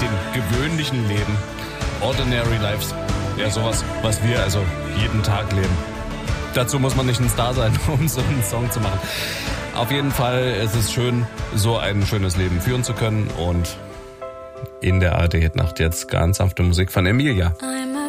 den gewöhnlichen Leben. Ordinary Lives. Ja, sowas, was wir also jeden Tag leben. Dazu muss man nicht ein Star sein, um so einen Song zu machen. Auf jeden Fall ist es schön, so ein schönes Leben führen zu können. Und in der ARD-Hitnacht jetzt ganz sanfte Musik von Emilia. I'm